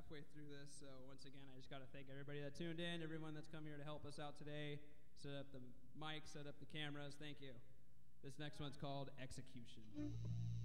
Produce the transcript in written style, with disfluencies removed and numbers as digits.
halfway through this, so once again, I just got to thank everybody that tuned in, everyone that's come here to help us out today, set up the mics, set up the cameras. Thank you. This next one's called Execution.